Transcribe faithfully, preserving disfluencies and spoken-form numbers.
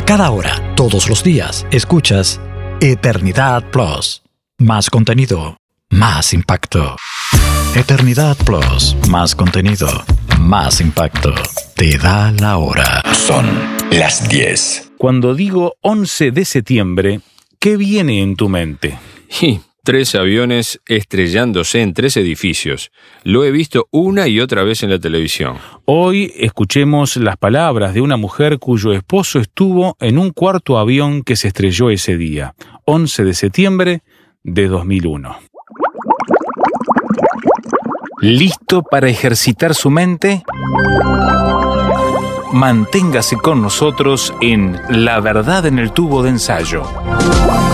cada hora, todos los días, escuchas Eternidad Plus. Más contenido, más impacto. Eternidad Plus, más contenido, más impacto. Te da la hora. Son las diez. Cuando digo once de septiembre, ¿qué viene en tu mente? Y tres aviones estrellándose en tres edificios. Lo he visto una y otra vez en la televisión. Hoy escuchemos las palabras de una mujer cuyo esposo estuvo en un cuarto avión que se estrelló ese día, once de septiembre de dos mil uno. ¿Listo para ejercitar su mente? Manténgase con nosotros en La Verdad en el Tubo de Ensayo.